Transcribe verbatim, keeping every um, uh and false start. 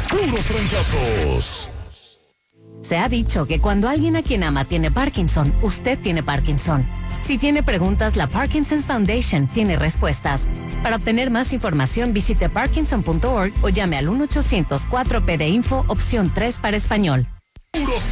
puros trancazos. Se ha dicho que cuando alguien a quien ama tiene Parkinson, usted tiene Parkinson. Si tiene preguntas, la Parkinson's Foundation tiene respuestas. Para obtener más información, visite parkinson punto org o llame al uno ochocientos cuatro P D Info, opción tres para español. Puros